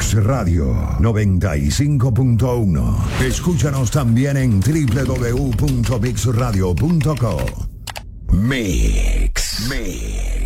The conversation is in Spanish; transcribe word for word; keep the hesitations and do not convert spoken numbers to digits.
Mix Radio noventa y cinco punto uno. Escúchanos también en doble u doble u doble u punto mix radio punto com. Mix. Mix.